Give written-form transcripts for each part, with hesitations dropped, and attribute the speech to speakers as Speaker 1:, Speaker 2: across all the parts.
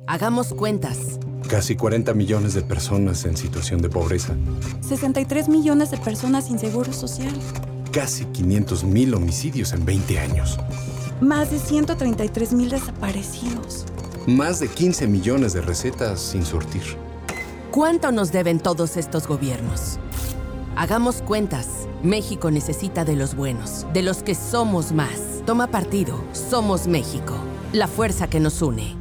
Speaker 1: Hagamos cuentas.
Speaker 2: Casi 40 millones de personas en situación de pobreza.
Speaker 3: 63 millones de personas sin seguro social.
Speaker 2: Casi 500,000 homicidios en 20 años.
Speaker 3: Más de 133,000 desaparecidos.
Speaker 2: Más de 15 millones de recetas sin surtir.
Speaker 1: ¿Cuánto nos deben todos estos gobiernos? Hagamos cuentas. México necesita de los buenos, de los que somos más. Toma partido. Somos México. La fuerza que nos une.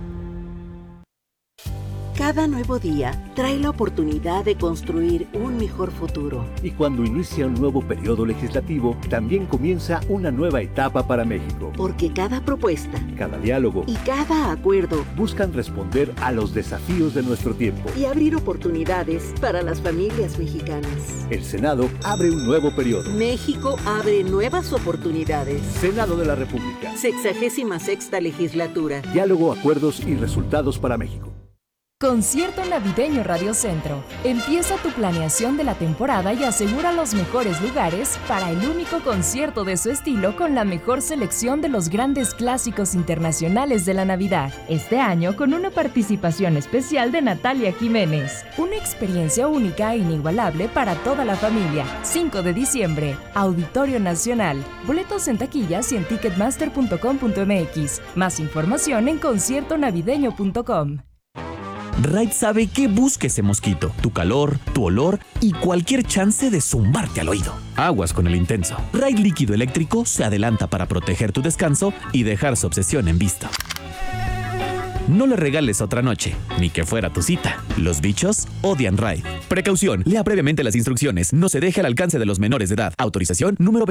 Speaker 4: Cada nuevo día trae la oportunidad de construir un mejor futuro.
Speaker 5: Y cuando inicia un nuevo periodo legislativo, también comienza una nueva etapa para México.
Speaker 4: Porque cada propuesta,
Speaker 5: cada diálogo
Speaker 4: y cada acuerdo
Speaker 5: buscan responder a los desafíos de nuestro tiempo
Speaker 4: y abrir oportunidades para las familias mexicanas.
Speaker 5: El Senado abre un nuevo periodo.
Speaker 4: México abre nuevas oportunidades.
Speaker 5: Senado de la República.
Speaker 4: 66ª legislatura.
Speaker 5: Diálogo, acuerdos y resultados para México.
Speaker 6: Concierto Navideño Radio Centro. Empieza tu planeación de la temporada y asegura los mejores lugares para el único concierto de su estilo con la mejor selección de los grandes clásicos internacionales de la Navidad. Este año con una participación especial de Natalia Jiménez. Una experiencia única e inigualable para toda la familia. 5 de diciembre, Auditorio Nacional. Boletos en taquillas y en ticketmaster.com.mx. Más información en conciertonavideño.com.
Speaker 7: Raid sabe qué busca ese mosquito, tu calor, tu olor y cualquier chance de zumbarte al oído. Aguas con el intenso. Raid líquido eléctrico se adelanta para proteger tu descanso y dejar su obsesión en vista. No le regales otra noche, ni que fuera tu cita. Los bichos odian Raid. Precaución, lea previamente las instrucciones. No se deje al alcance de los menores de edad. Autorización número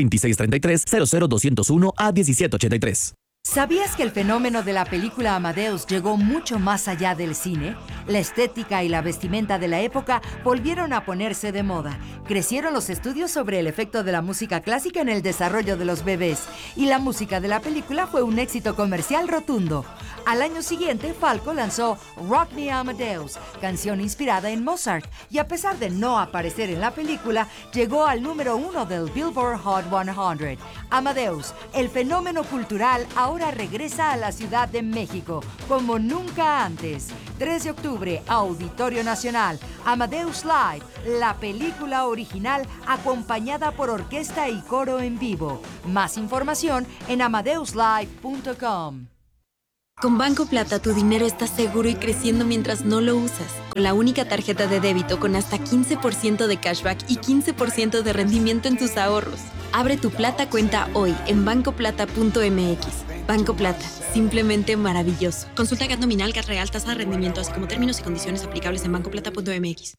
Speaker 7: 2633-00201-A1783.
Speaker 8: ¿Sabías que el fenómeno de la película Amadeus llegó mucho más allá del cine? La estética y la vestimenta de la época volvieron a ponerse de moda. Crecieron los estudios sobre el efecto de la música clásica en el desarrollo de los bebés, y la música de la película fue un éxito comercial rotundo. Al año siguiente, Falco lanzó Rock Me Amadeus, canción inspirada en Mozart, y a pesar de no aparecer en la película, llegó al número 1 del Billboard Hot 100. Amadeus, el fenómeno cultural, ahora regresa a la Ciudad de México, como nunca antes. 3 de octubre, Auditorio Nacional, Amadeus Live, la película original acompañada por orquesta y coro en vivo. Más información en amadeuslive.com.
Speaker 9: Con Banco Plata tu dinero está seguro y creciendo mientras no lo usas. Con la única tarjeta de débito con hasta 15% de cashback y 15% de rendimiento en tus ahorros. Abre tu Plata cuenta hoy en bancoplata.mx. Banco Plata, simplemente maravilloso. Consulta GAT nominal, GAT real, tasa de rendimiento, así como términos y condiciones aplicables en bancoplata.mx.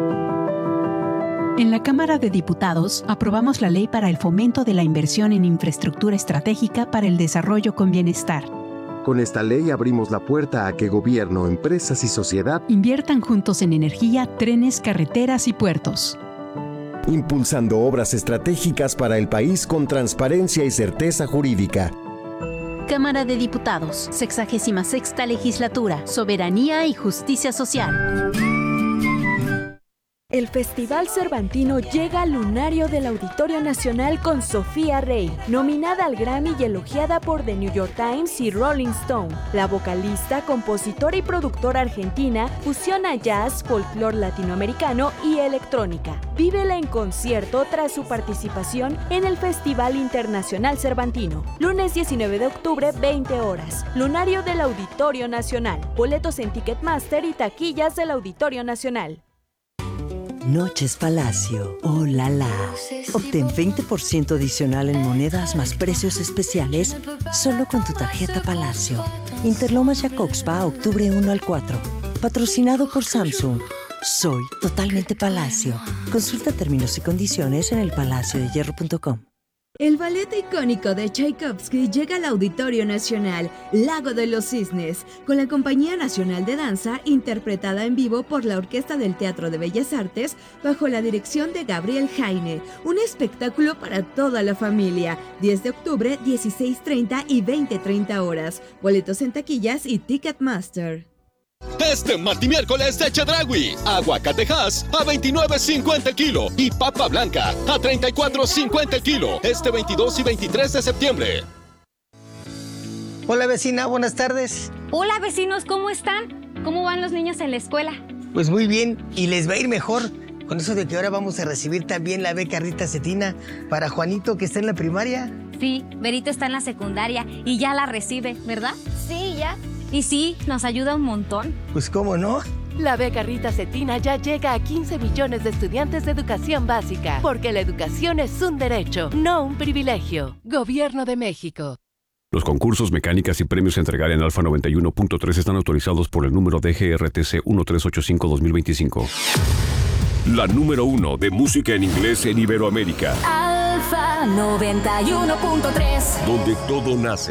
Speaker 10: En la Cámara de Diputados aprobamos la ley para el fomento de la inversión en infraestructura estratégica para el desarrollo con bienestar.
Speaker 11: Con esta ley abrimos la puerta a que gobierno, empresas y sociedad
Speaker 10: inviertan juntos en energía, trenes, carreteras y puertos.
Speaker 11: Impulsando obras estratégicas para el país con transparencia y certeza jurídica.
Speaker 12: Cámara de Diputados, 66ª Legislatura, Soberanía y Justicia Social.
Speaker 13: El Festival Cervantino llega al lunario del Auditorio Nacional con Sofía Rey, nominada al Grammy y elogiada por The New York Times y Rolling Stone. La vocalista, compositora y productora argentina fusiona jazz, folclore latinoamericano y electrónica. Vívela en concierto tras su participación en el Festival Internacional Cervantino. Lunes 19 de octubre, 20 horas. Lunario del Auditorio Nacional. Boletos en Ticketmaster y taquillas del Auditorio Nacional.
Speaker 14: Noches Palacio. ¡Oh, la la! Obtén 20% adicional en monedas más precios especiales solo con tu tarjeta Palacio. Interlomas Jacobspa, octubre 1 al 4. Patrocinado por Samsung. Soy totalmente Palacio. Consulta términos y condiciones en elpalaciodehierro.com.
Speaker 15: El ballet icónico de Tchaikovsky llega al Auditorio Nacional, Lago de los Cisnes, con la Compañía Nacional de Danza, interpretada en vivo por la Orquesta del Teatro de Bellas Artes, bajo la dirección de Gabriel Jaine. Un espectáculo para toda la familia. 10 de octubre, 16:30 y 20:30 horas. Boletos en taquillas y Ticketmaster.
Speaker 16: Este martimiércoles de Chedraui, aguacatejas a $29.50 el kilo y papa blanca a $34.50 el kilo, este 22 y 23 de septiembre.
Speaker 17: Hola vecina, buenas tardes.
Speaker 18: Hola vecinos, ¿cómo están?
Speaker 17: ¿cómo van los niños en la escuela?
Speaker 18: Pues muy bien, y les va a ir mejor. Con eso de que ahora vamos a recibir también la beca Rita Cetina para Juanito, que está en la primaria.
Speaker 17: Sí, Berito está en la secundaria y ya la recibe, ¿verdad? Sí, ya. Y sí, nos ayuda un montón.
Speaker 18: Pues cómo no.
Speaker 19: La beca Rita Cetina ya llega a 15 millones de estudiantes de educación básica, porque la educación es un derecho, no un privilegio. Gobierno de México.
Speaker 20: Los concursos, mecánicas y premios a entregar en Alfa 91.3 están autorizados por el número DGRTC 1385-2025. La número 1 de música en inglés en Iberoamérica.
Speaker 21: Alfa 91.3.
Speaker 20: Donde todo nace.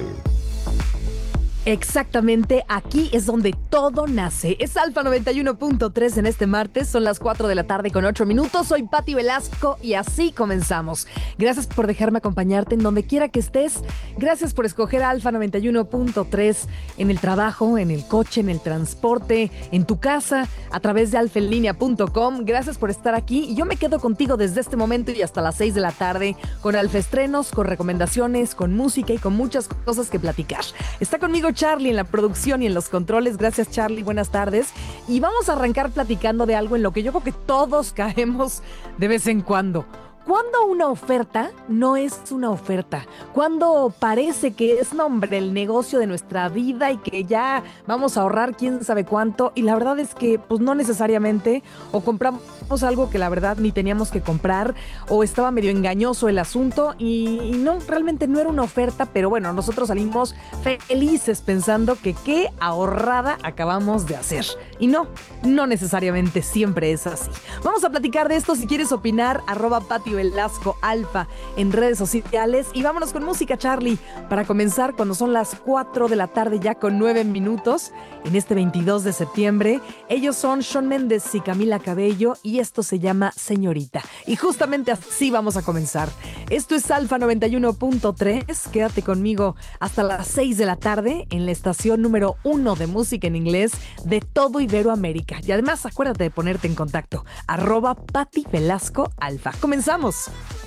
Speaker 22: Exactamente, aquí es donde todo nace. Es Alfa 91.3 en este martes, son las 4 de la tarde con 8 minutos. Soy Pati Velasco y así comenzamos. Gracias por dejarme acompañarte en donde quiera que estés. Gracias por escoger Alfa 91.3 en el trabajo, en el coche, en el transporte, en tu casa, a través de alfaenlinea.com. Gracias por estar aquí y yo me quedo contigo desde este momento y hasta las 6 de la tarde con Alfa Estrenos, con recomendaciones, con música y con muchas cosas que platicar. Está conmigo Charlie en la producción y en los controles. Gracias, Charlie, buenas tardes. Y vamos a arrancar platicando de algo en lo que yo creo que todos caemos de vez en cuando. ¿Cuándo una oferta no es una oferta? ¿Cuándo parece que es, el negocio de nuestra vida y que ya vamos a ahorrar quién sabe cuánto? Y la verdad es que pues no necesariamente, o compramos algo que la verdad ni teníamos que comprar, o estaba medio engañoso el asunto y no, realmente no era una oferta, pero bueno, nosotros salimos felices pensando que qué ahorrada acabamos de hacer. Y no necesariamente siempre es así. Vamos a platicar de esto. Si quieres opinar, @Pati Velasco Alfa en redes sociales. Y vámonos con música, Charlie, para comenzar cuando son las 4 de la tarde ya con 9 minutos en este 22 de septiembre. Ellos son Shawn Mendes y Camila Cabello y esto se llama Señorita. Y justamente así vamos a comenzar. Esto es Alfa 91.3. Quédate conmigo hasta las 6 de la tarde en la estación número 1 de música en inglés de todo Iberoamérica. Y además acuérdate de ponerte en contacto @Pati Velasco Alfa. Comenzamos.